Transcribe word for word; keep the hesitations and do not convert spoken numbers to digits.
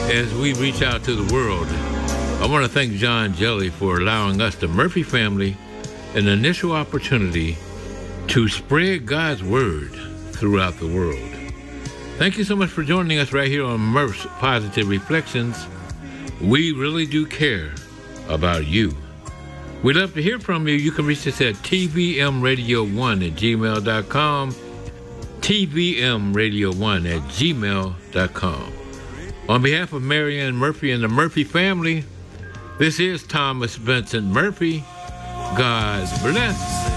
as we reach out to the world. I want to thank John Jelly for allowing us, the Murphy family, an initial opportunity to spread God's word throughout the world. Thank you so much for joining us right here on Murph's Positive Reflections. We really do care about you. We'd love to hear from you. You can reach us at T V M radio one at gmail dot com, T V M radio one at gmail dot com. On behalf of Marianne Murphy and the Murphy family, this is Thomas Vincent Murphy. God bless.